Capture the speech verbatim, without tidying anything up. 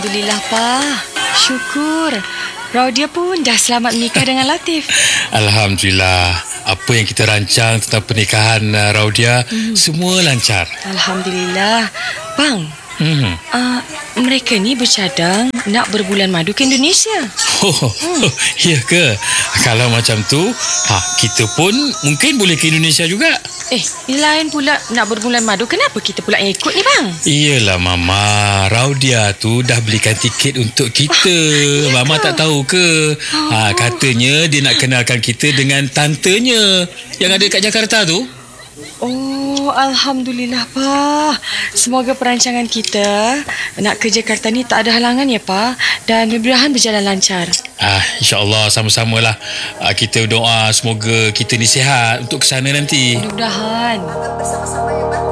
Alhamdulillah, Pak. Syukur. Raudia pun dah selamat menikah dengan Latif. Alhamdulillah. Apa yang kita rancang tentang pernikahan uh, Raudia, hmm. semua lancar. Alhamdulillah. Bang, Hmm. uh, mereka ni bercadang nak berbulan madu ke Indonesia. Oh, hmm. oh, ya ke? Kalau macam tu, ha, kita pun mungkin boleh ke Indonesia juga. Eh, lain pula nak berbulan madu. Kenapa kita pula yang ikut ni, bang? Iyalah, Mama. Raudia tu dah belikan tiket untuk kita. Ah, Mama tak tahu ke? Oh. Ha, katanya dia nak kenalkan kita dengan tantenya yang ada kat Jakarta tu. Oh, Alhamdulillah, Pak. Semoga perancangan kita nak ke Jakarta ni tak ada halangan ya, Pak. Dan mudah-mudahan berjalan lancar. Ah, InsyaAllah sama-samalah. Ah, kita doa semoga kita ni sihat untuk ke sana nanti. Mudah-mudahan. Bersama-sama yang